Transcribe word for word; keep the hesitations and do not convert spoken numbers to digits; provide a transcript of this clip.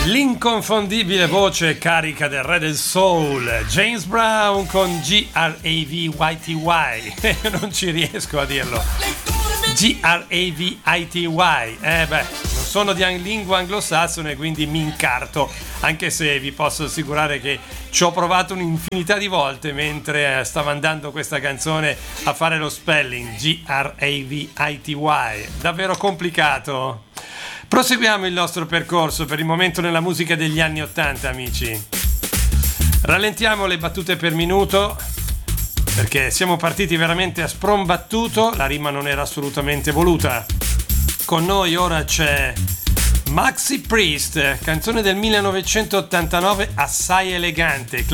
L'inconfondibile voce carica del re del soul, James Brown con G R A V Y T Y. Non ci riesco a dirlo. G R A V I T Y. Eh beh, non sono di lingua anglosassone, quindi mi incarto, anche se vi posso assicurare che ci ho provato un'infinità di volte mentre stavo andando questa canzone a fare lo spelling. G R A V I T Y. Davvero complicato. Proseguiamo il nostro percorso per il momento nella musica degli anni ottanta, amici. Rallentiamo le battute per minuto, perché siamo partiti veramente a sprombattuto, la rima non era assolutamente voluta. Con noi ora c'è Maxi Priest, canzone del millenovecentottantanove assai elegante,